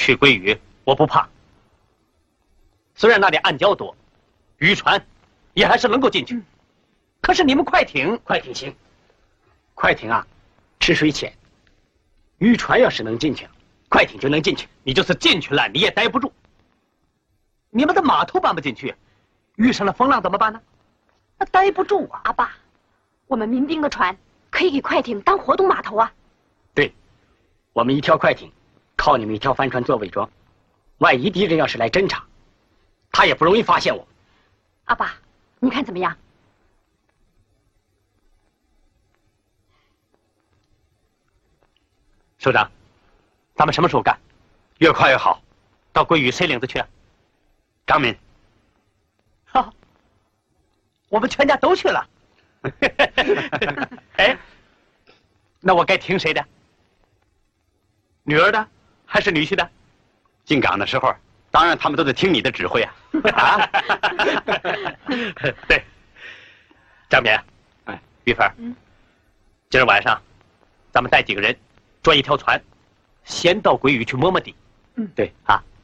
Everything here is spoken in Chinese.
去归屿，我不怕。虽然那里暗礁多，渔船也还是能够进去。可是你们快艇行，快艇啊，吃水浅，渔船要是能进去，快艇就能进去。 你就是进去了，你也待不住。你们的码头搬不进去，遇上了风浪怎么办呢？那待不住啊！ 阿爸，我们民兵的船可以给快艇当活动码头啊。 对，我们一条快艇，靠你们一条帆船做伪装，万一敌人要是来侦察，他也不容易发现我。 阿爸，你看怎么样？ 首长，咱们什么时候干？ 越快越好。 到归屿谁领着去啊？ 张敏。 哈，我们全家都去了。哎，那我该听谁的？女儿的还是女婿的？ 进港的时候，当然他们都得听你的指挥啊！ 啊，对，张敏， 哎， 玉芬，今儿晚上咱们带几个人，捉一条船，先到归屿去摸摸底。 对啊。